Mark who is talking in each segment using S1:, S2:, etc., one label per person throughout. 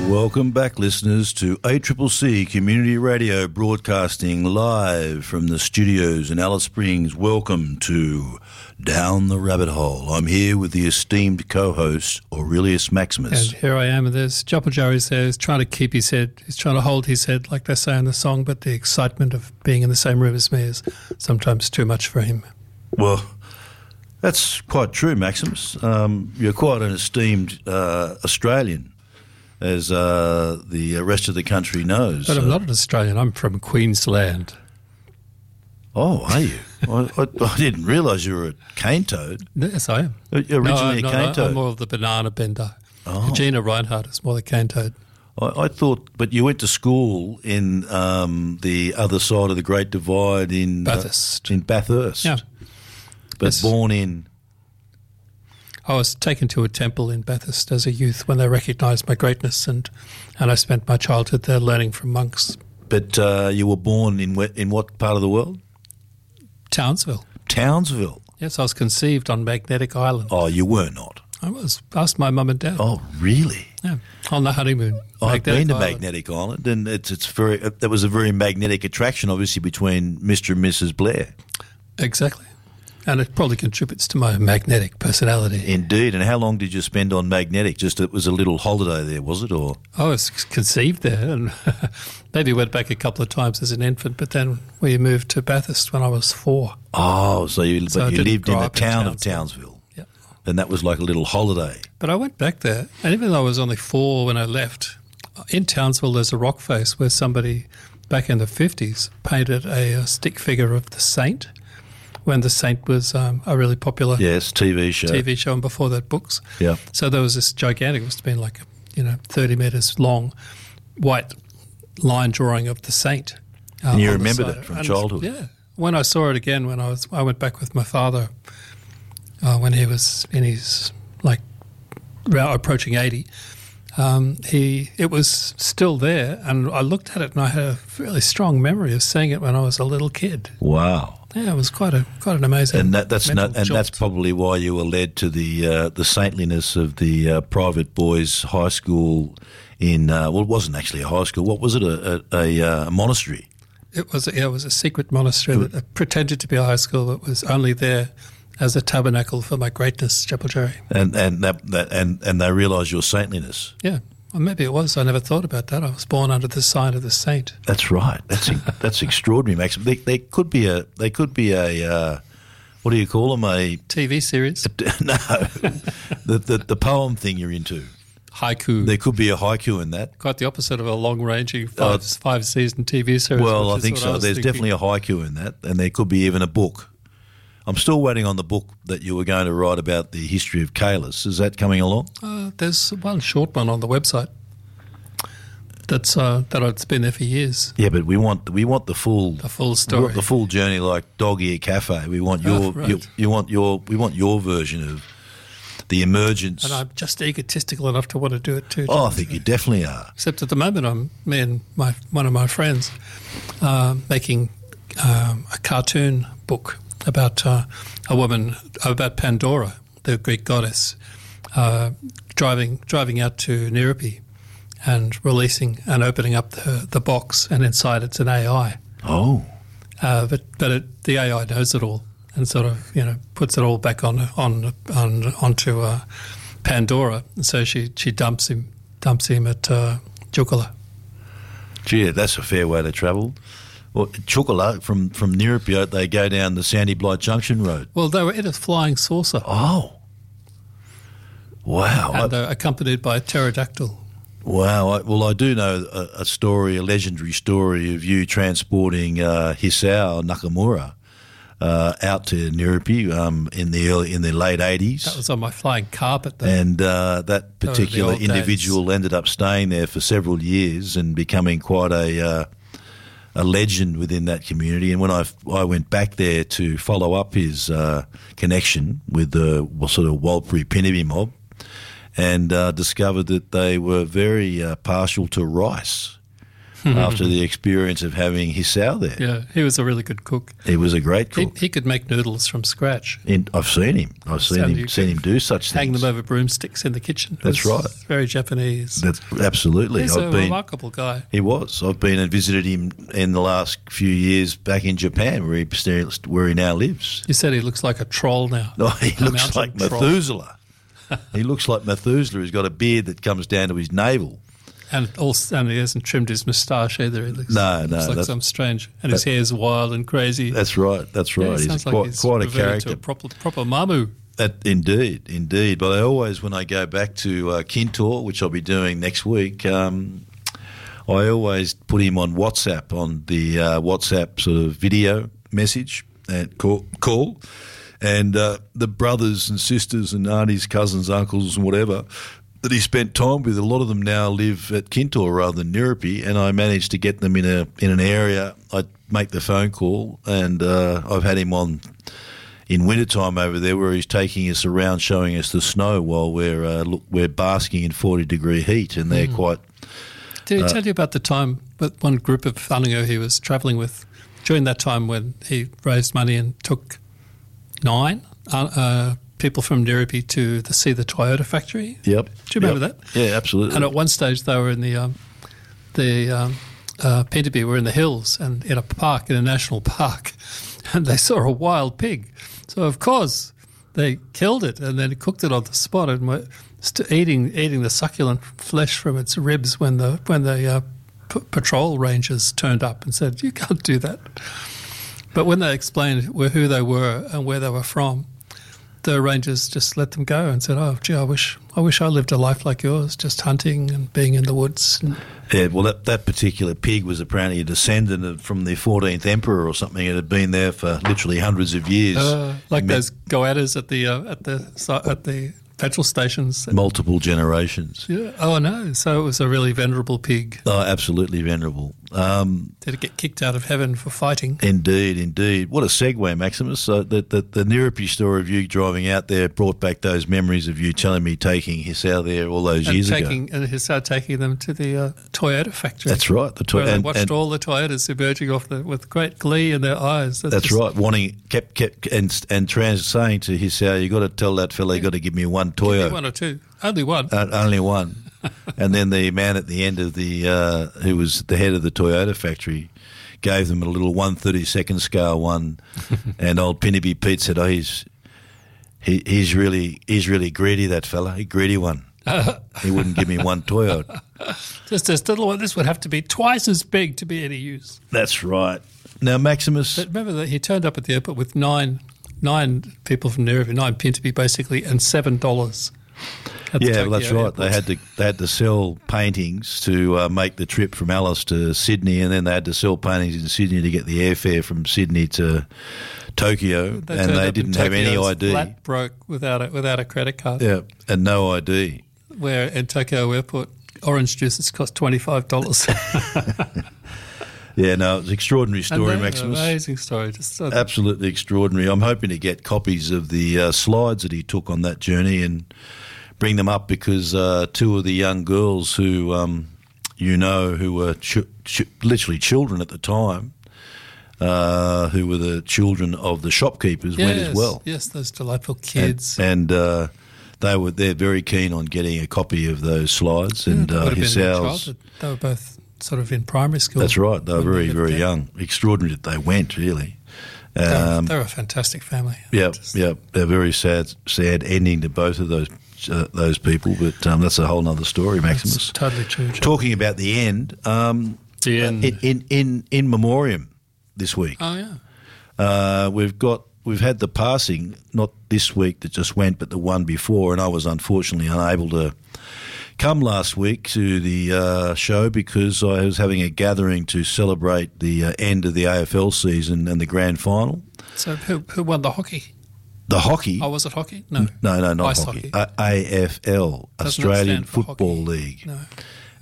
S1: Welcome back, listeners, to ACCC Community Radio, broadcasting live from the studios in Alice Springs. Welcome to Down the Rabbit Hole. I'm here with the esteemed co-host, Aurelius Maximus.
S2: And here I am, and there's Jumper Joey's there. He's trying to keep his head. He's trying to hold his head, like they say in the song, but the excitement of being in the same room as me is sometimes too much for him.
S1: Well, that's quite true, Maximus. You're quite an esteemed Australian, as the rest of the country knows.
S2: But I'm not an Australian. I'm from Queensland.
S1: Oh, are you? I didn't realise you were a cane toad.
S2: Yes, I am.
S1: Originally
S2: no,
S1: a cane toad.
S2: I'm more of the banana bender.
S1: Oh.
S2: Gina Reinhardt is more the cane toad.
S1: I thought, but you went to school in the other side of the Great Divide in
S2: Bathurst.
S1: In Bathurst.
S2: Yeah.
S1: But
S2: Yes.
S1: born in...
S2: I was taken to a temple in Bathurst as a youth when they recognised my greatness, and I spent my childhood there learning from monks.
S1: But you were born in what part of the world?
S2: Townsville.
S1: Townsville.
S2: Yes, I was conceived on Magnetic Island.
S1: Oh, you were not.
S2: I was. Asked my mum and dad.
S1: Oh, really?
S2: Yeah, on the honeymoon.
S1: I've been to
S2: Island.
S1: Magnetic Island, and it's very. There was a very magnetic attraction, obviously, between Mr. and Mrs. Blair.
S2: Exactly. And it probably contributes to my magnetic personality.
S1: Indeed. And how long did you spend on Magnetic? Just it was a little holiday there, was it? Or
S2: I was conceived there, and maybe went back a couple of times as an infant, but then we moved to Bathurst when I was 4.
S1: oh, so you
S2: So I
S1: lived
S2: didn't
S1: in
S2: grow
S1: the
S2: up in
S1: town of
S2: Townsville.
S1: Townsville,
S2: Yeah.
S1: and that was like a little holiday.
S2: But I went back there, and even though I was only 4 when I left, in Townsville there's a rock face where somebody back in the 50s painted a stick figure of the Saint, when the Saint was a really popular
S1: Yes, TV show.
S2: TV show, and before that, books.
S1: Yeah.
S2: So there was this gigantic, it must have been like, 30 metres long, white line drawing of the Saint.
S1: And you
S2: on the
S1: remembered
S2: side.
S1: it from
S2: And
S1: childhood?
S2: Yeah. When I saw it again, when I went back with my father when he was in his, approaching 80, it was still there, and I looked at it and I had a really strong memory of seeing it when I was a little kid.
S1: Wow.
S2: Yeah, it was quite an amazing.
S1: And that's
S2: mental
S1: that's
S2: jolt.
S1: probably why you were led to the saintliness of the private boys' high school in it wasn't actually a high school. What was it? A monastery.
S2: It was a secret monastery that pretended to be a high school, but was only there as a tabernacle for my greatness, Chapel Jerry.
S1: And they realised your saintliness.
S2: Yeah, well, maybe it was. I never thought about that. I was born under the sign of the saint.
S1: That's right. That's extraordinary, Max. They could be a what do you call them? A
S2: TV series,
S1: no, the poem thing you're into.
S2: haiku.
S1: There could be a haiku in that.
S2: Quite the opposite of a long-ranging five-season TV series.
S1: Well,
S2: which
S1: I
S2: is
S1: think
S2: what
S1: so.
S2: was
S1: There's
S2: thinking.
S1: definitely a haiku in that, and there could be even a book. I'm still waiting on the book that you were going to write about the history of Calis. Is that coming along?
S2: There's one short one on the website. That's been there for years.
S1: Yeah, but we want the full
S2: story.
S1: We want the full journey, like Dog Ear Cafe. We want your
S2: right.
S1: we want your version of the emergence.
S2: And I'm just egotistical enough to want to do it too.
S1: I think you definitely are.
S2: Except at the moment, me and one of my friends making a cartoon book about a woman, about Pandora, the Greek goddess, driving out to Nairobi and releasing and opening up the box, and inside it's an AI.
S1: Oh,
S2: but the AI knows it all and sort of puts it all back onto Pandora, and so she dumps him at Jukala.
S1: gee, that's a fair way to travel. Well, Chukala from Nirupia, they go down the Sandy Blight Junction Road.
S2: Well, they were in a flying saucer.
S1: Oh, wow!
S2: And they're accompanied by a pterodactyl.
S1: Wow. I do know a legendary story of you transporting Hisao Nakamura out to Nairobi in the late 80s.
S2: That was on my flying carpet, though.
S1: And that particular
S2: old days.
S1: individual ended up staying there for several years and becoming quite a legend within that community. And when I went back there to follow up his connection with the sort of Walpuri Pinibi mob, and discovered that they were very partial to rice. after the experience of having Hisao there.
S2: Yeah, he was a really good cook.
S1: He was a great cook.
S2: He could make noodles from scratch.
S1: I've seen him. I've seen him do such things.
S2: Hang them over broomsticks in the kitchen.
S1: That's right.
S2: Very Japanese.
S1: That's absolutely.
S2: He's a remarkable guy.
S1: He was. I've been and visited him in the last few years back in Japan, where he now lives.
S2: You said he looks like a troll now.
S1: No, he looks like Methuselah. He looks like Methuselah. He's got a beard that comes down to his navel.
S2: And he hasn't trimmed his moustache either. He looks like some strange. And his hair's wild and crazy.
S1: That's right.
S2: Yeah,
S1: he's quite a character.
S2: To a proper mamu.
S1: Indeed. But I always, when I go back to Kintor, which I'll be doing next week, I always put him on WhatsApp, on the WhatsApp sort of video message and call. And the brothers and sisters and aunties, cousins, uncles and whatever that he spent time with, a lot of them now live at Kintor rather than Nirrupi, and I managed to get them in an area. I'd make the phone call, and I've had him on in wintertime over there where he's taking us around showing us the snow while we're basking in 40-degree heat, and they're quite...
S2: Did he tell you about the time with one group of whānau he was travelling with during that time when he raised money and took 9 people from Nirrupi to see the Toyota factory?
S1: Yep.
S2: Do you remember that?
S1: Yeah, absolutely.
S2: And at one stage they were in the Pintupi were in the hills and in a national park, and they saw a wild pig. So of course they killed it and then cooked it on the spot and were eating the succulent flesh from its ribs when the patrol rangers turned up and said, "You can't do that." But when they explained who they were and where they were from, the rangers just let them go and said, "Oh, gee, I wish I lived a life like yours, just hunting and being in the woods."
S1: Yeah, well, that particular pig was apparently a descendant from the 14th emperor or something. It had been there for literally hundreds of years.
S2: Those goatas at the petrol stations.
S1: Multiple generations.
S2: Yeah. Oh, no. So it was a really venerable pig.
S1: Oh, absolutely venerable.
S2: Did it get kicked out of heaven for fighting?
S1: Indeed. What a segue, Maximus. So the Nirrupi story of you driving out there brought back those memories of you telling me taking Hisao there all those years ago.
S2: And Hisao taking them to the Toyota factory.
S1: That's right.
S2: Where they watched all the Toyotas emerging off with great glee in their eyes.
S1: That's right. Kept saying to Hisao, "You got to tell that fella, you got to give me one Toyo."
S2: Give me 1 or 2. Only one.
S1: Only one. And then the man at the end of who was the head of the Toyota factory, gave them a little 1/32 scale one, and old Pintupi Pete said, "Oh, he's really greedy, that fella. He greedy one. He wouldn't give me one Toyo."
S2: Just this little one. This would have to be twice as big to be any use.
S1: That's right. Now, Maximus.
S2: But remember that he turned up at the airport with nine people from Nirrupi, 9 Pintupi basically, and $7.
S1: Yeah, well, that's right. They had to sell paintings to make the trip from Alice to Sydney, and then they had to sell paintings in Sydney to get the airfare from Sydney to Tokyo, and they didn't have any ID.
S2: Flat broke without a credit card.
S1: Yeah, and no ID.
S2: Where in Tokyo Airport, orange juices cost $25.
S1: Yeah, no, it's an extraordinary story, Maximus.
S2: Amazing story.
S1: Absolutely extraordinary. I'm hoping to get copies of the slides that he took on that journey and bring them up, because 2 of the young girls who who were literally children at the time, who were the children of the shopkeepers, went as well.
S2: Yes, those delightful kids.
S1: And they're very keen on getting a copy of those slides. And
S2: they were both sort of in primary school.
S1: That's right. They were very, very young. Extraordinary that they went, really.
S2: They were a fantastic family.
S1: Yeah. They're very sad ending to both of those people, but that's a whole other story, Maximus.
S2: That's totally true.
S1: Talking about the end, in memoriam this week.
S2: Oh yeah.
S1: We've had the passing, not this week that just went, but the one before, and I was unfortunately unable to come last week to the show because I was having a gathering to celebrate the end of the AFL season and the grand final.
S2: So who won the hockey?
S1: The hockey?
S2: Oh, was it hockey? No.
S1: No, not
S2: Ice
S1: hockey. AFL, Australian Football League.
S2: No.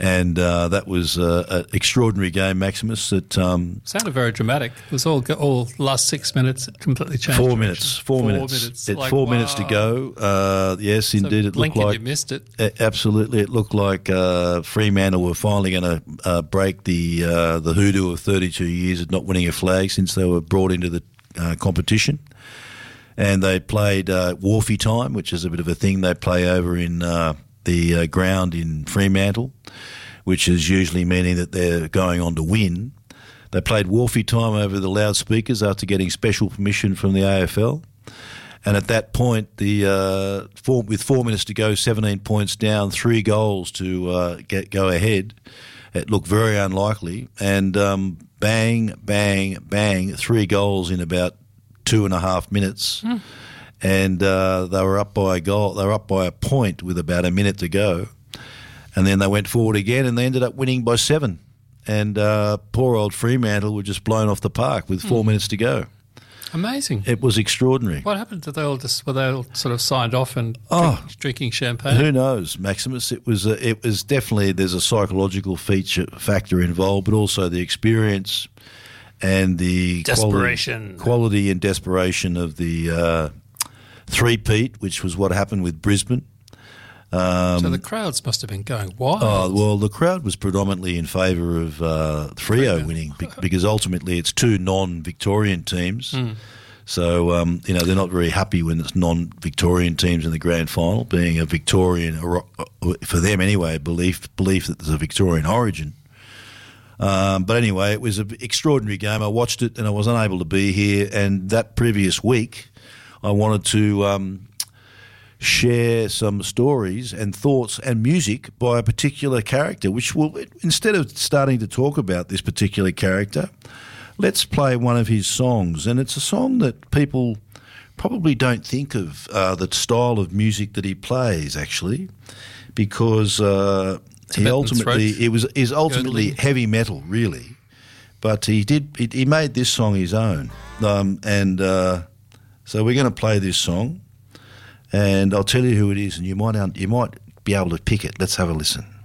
S1: And that was an extraordinary game, Maximus. That
S2: sounded very dramatic. It was all last 6 minutes. It completely changed.
S1: 4 minutes. 4 minutes. It's like, 4 minutes to go. Yes,
S2: so
S1: indeed. It looked like
S2: you missed it.
S1: Absolutely, it looked like Fremantle were finally going to break the hoodoo of 32 years of not winning a flag since they were brought into the competition. And they played Wharfie time, which is a bit of a thing they play over in the ground in Fremantle, which is usually meaning that they're going on to win. They played Wharfie time over the loudspeakers after getting special permission from the AFL. And at that point, with 4 minutes to go, 17 points down, 3 goals to go ahead, it looked very unlikely. And bang, bang, bang, 3 goals in about 2.5 minutes. And they were up by a goal. They were up by a point with about a minute to go. And then they went forward again and they ended up winning by 7. And poor old Fremantle were just blown off the park with 4 minutes to go.
S2: Amazing.
S1: It was extraordinary.
S2: What happened? Were they all sort of signed off and drinking champagne?
S1: Who knows, Maximus? It was definitely, there's a psychological factor involved, but also the experience and the quality and desperation of the three-peat, which was what happened with Brisbane.
S2: So the crowds must have been going wild.
S1: Oh, well, the crowd was predominantly in favour of Freo winning because ultimately it's 2 non-Victorian teams. So, they're not very happy when it's non-Victorian teams in the grand final, being a Victorian, for them anyway, belief that there's a Victorian origin. But anyway, it was an extraordinary game. I watched it and I was unable to be here. And that previous week, I wanted to share some stories and thoughts and music by a particular character, which will, instead of starting to talk about this particular character, let's play one of his songs. And it's a song that people probably don't think of, the style of music that he plays, actually, because he ultimately heavy metal, really. But he made this song his own. So we're going to play this song, and I'll tell you who it is, and you might be able to pick it. Let's have a listen.